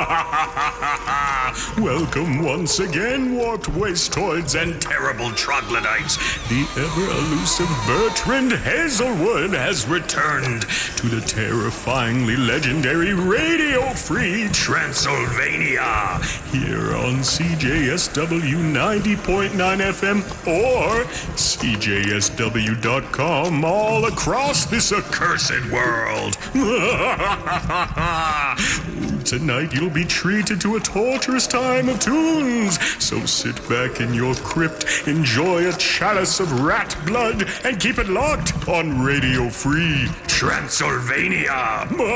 Welcome once again, warped wastoids and terrible troglodytes. The ever-elusive Bertrand Hazelwood has returned to the terrifyingly legendary Radio Free Transylvania here on CJSW 90.9 FM or CJSW.com all across this accursed world. Tonight you'll be treated to a torturous time of tunes, so sit back in your crypt, enjoy a chalice of rat blood, and keep it locked on Radio Free Transylvania.